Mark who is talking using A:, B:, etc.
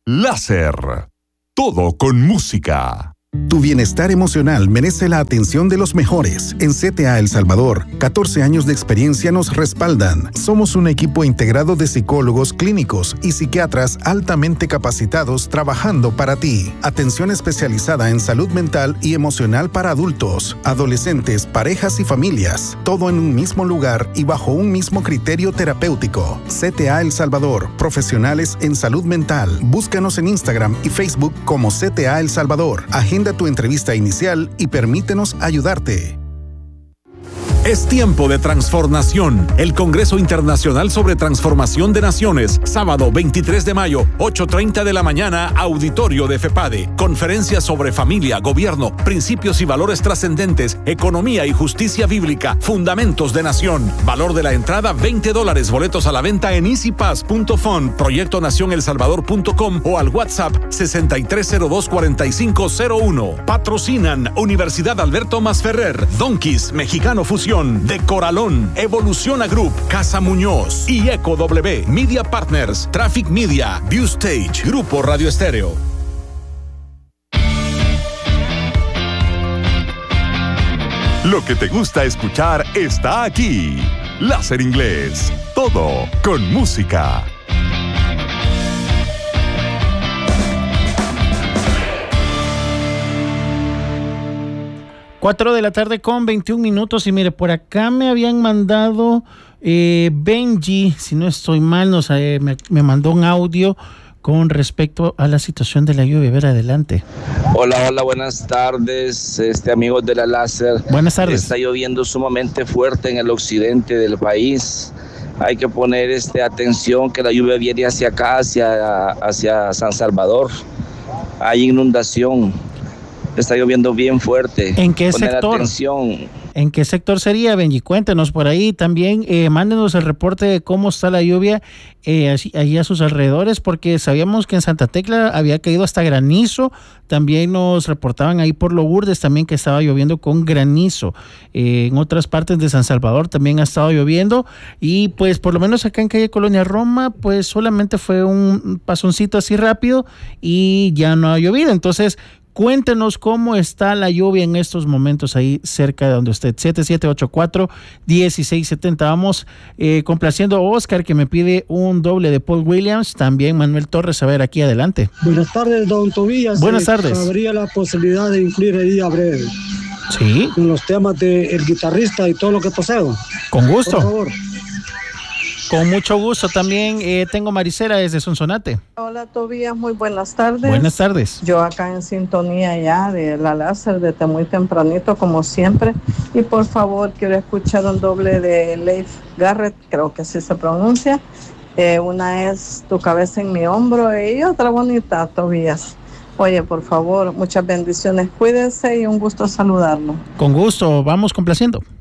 A: Láser. Todo con música.
B: Tu bienestar emocional merece la atención de los mejores. En CTA El Salvador, 14 años de experiencia nos respaldan. Somos un equipo integrado de psicólogos clínicos y psiquiatras altamente capacitados trabajando para ti. Atención especializada en salud mental y emocional para adultos, adolescentes, parejas y familias. Todo en un mismo lugar y bajo un mismo criterio terapéutico. CTA El Salvador, profesionales en salud mental. Búscanos en Instagram y Facebook como CTA El Salvador. Agenda tu entrevista inicial y permítenos ayudarte.
A: Es tiempo de transformación. El Congreso Internacional sobre Transformación de Naciones, sábado 23 de mayo, 8:30 de la mañana, auditorio de FEPADE. Conferencia sobre familia, gobierno, principios y valores trascendentes, economía y justicia bíblica, fundamentos de nación. Valor de la entrada $20. Boletos a la venta en easypass.fund, proyectonacionelsalvador.com o al WhatsApp 6302-4501. Patrocinan Universidad Alberto Masferrer, Donkeys, Mexicano Fusión, De Coralón, Evoluciona Group, Casa Muñoz y Eco W, Media Partners, Traffic Media, View Stage, Grupo Radio Estéreo. Lo que te gusta escuchar está aquí. Láser Inglés. Todo con música.
C: 4 de la tarde con 21 minutos y mire, por acá me habían mandado Benji, si no estoy mal, me mandó un audio con respecto a la situación de la lluvia. A ver, adelante.
D: Hola, buenas tardes, amigos de la Láser.
C: Buenas tardes.
D: Está lloviendo sumamente fuerte en el occidente del país. Hay que poner atención que la lluvia viene hacia acá, hacia San Salvador. Hay inundación. Está lloviendo bien fuerte.
C: ¿En qué sector?
D: Atención.
C: ¿En qué sector sería, Benji? Cuéntenos por ahí. También mándenos el reporte de cómo está la lluvia allí a sus alrededores, porque sabíamos que en Santa Tecla había caído hasta granizo. También nos reportaban ahí por Lourdes también que estaba lloviendo con granizo. En otras partes de San Salvador también ha estado lloviendo. Y pues por lo menos acá en calle Colonia Roma, pues solamente fue un pasoncito así rápido y ya no ha llovido. Entonces, cuéntenos cómo está la lluvia en estos momentos ahí cerca de donde usted. 7784-1670. Vamos complaciendo a Oscar, que me pide un doble de Paul Williams. También Manuel Torres, a ver, aquí adelante.
E: Buenas tardes, don Tobías.
C: Buenas tardes.
E: Habría la posibilidad de incluir el día breve.
C: Sí.
E: Con los temas del guitarrista y todo lo que pasado.
C: Con gusto.
E: Por favor.
C: Con mucho gusto. También tengo Maricela desde Sonsonate.
F: Hola, Tobías, muy buenas tardes.
C: Buenas tardes.
F: Yo acá en sintonía ya de la Láser desde muy tempranito, como siempre. Y por favor, quiero escuchar un doble de Leif Garrett, creo que así se pronuncia. Una es Tu cabeza en mi hombro y otra bonita, Tobías. Oye, por favor, muchas bendiciones, cuídense y un gusto saludarlo.
C: Con gusto, vamos complaciendo.